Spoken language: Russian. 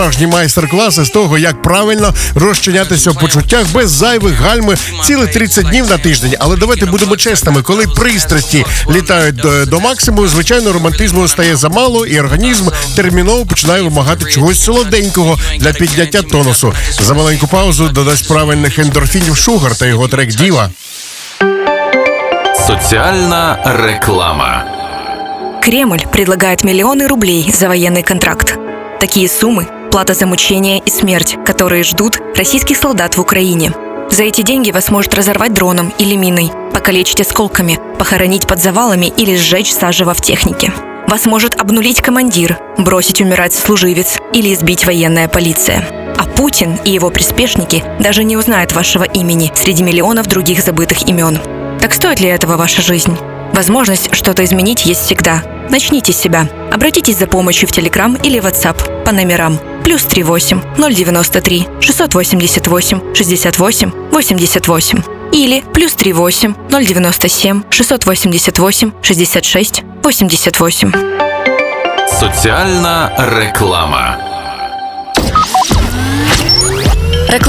Справжні майстер-класи з того, як правильно розчинятися в почуттях без зайвих гальми цілих 30 днів на тиждень. Але давайте будемо чесними, коли пристрасті літають до максимуму, звичайно, романтизму стає замало, і організм терміново починає вимагати чогось солоденького для підняття тонусу. За маленьку паузу додасть правильних ендорфінів Шугар та його трек «Діва». Социальная реклама. Кремль предлагает миллионы рублей за военный контракт. Такие суммы – плата за мучения и смерть, которые ждут российских солдат в Украине. За эти деньги вас может разорвать дроном или миной, покалечить осколками, похоронить под завалами или сжечь заживо в технике. Вас может обнулить командир, бросить умирать служивец или избить военная полиция. А Путин и его приспешники даже не узнают вашего имени среди миллионов других забытых имен. Так стоит ли этого ваша жизнь? Возможность что-то изменить есть всегда. Начните с себя. Обратитесь за помощью в Telegram или WhatsApp по номерам +38 093 688 68 88 или +38 097 688 66 88. Соціальна реклама.